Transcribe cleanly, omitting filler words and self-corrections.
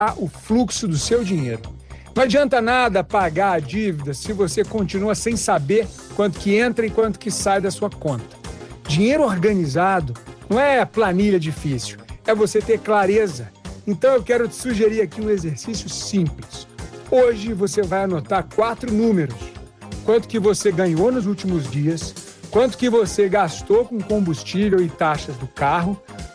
o fluxo do seu dinheiro. Não adianta nada pagar a dívida se você continua sem saber quanto que entra e quanto que sai da sua conta. Dinheiro organizado não é planilha difícil, é você ter clareza. Então eu quero te sugerir aqui um exercício simples. Hoje você vai anotar 4 números. Quanto que você ganhou nos últimos dias, quanto que você gastou com combustível e taxas do carro,